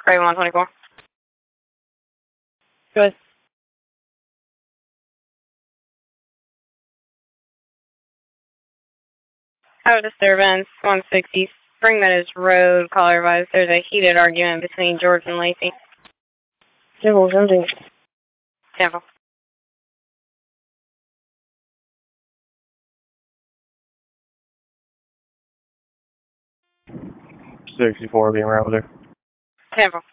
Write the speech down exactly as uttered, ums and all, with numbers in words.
Craven one twenty-four. Good. Have a disturbance, one sixty Spring Meadows Road, caller advised there's a heated argument between George and Lacey. Civil something. Temple. sixty-four being around with her. Temple.